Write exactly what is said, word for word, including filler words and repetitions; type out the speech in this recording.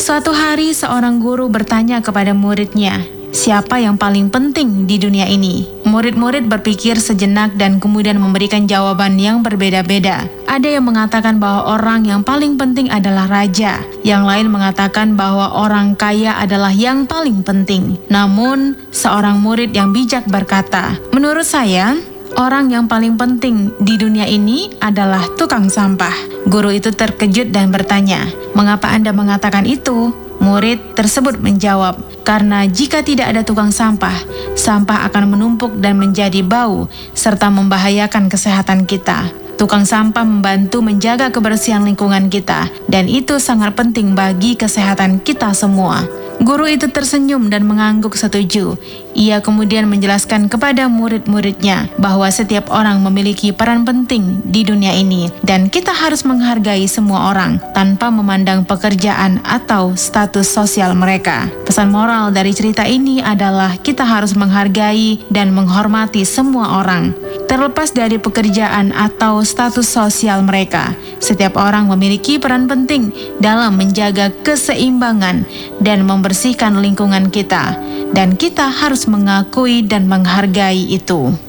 Suatu hari seorang guru bertanya kepada muridnya, siapa yang paling penting di dunia ini? Murid-murid berpikir sejenak dan kemudian memberikan jawaban yang berbeda-beda. Ada yang mengatakan bahwa orang yang paling penting adalah raja. Yang lain mengatakan bahwa orang kaya adalah yang paling penting. Namun, seorang murid yang bijak berkata, menurut saya, orang yang paling penting di dunia ini adalah tukang sampah. Guru itu terkejut dan bertanya, mengapa Anda mengatakan itu? Murid tersebut menjawab, karena jika tidak ada tukang sampah, sampah akan menumpuk dan menjadi bau, serta membahayakan kesehatan kita. Tukang sampah membantu menjaga kebersihan lingkungan kita, dan itu sangat penting bagi kesehatan kita semua. Guru itu tersenyum dan mengangguk setuju. Ia kemudian menjelaskan kepada murid-muridnya bahwa setiap orang memiliki peran penting di dunia ini dan kita harus menghargai semua orang tanpa memandang pekerjaan atau status sosial mereka. Pesan moral dari cerita ini adalah kita harus menghargai dan menghormati semua orang, terlepas dari pekerjaan atau status sosial mereka. Setiap orang memiliki peran penting dalam menjaga keseimbangan dan membersihkan lingkungan kita, dan kita harus mengakui dan menghargai itu.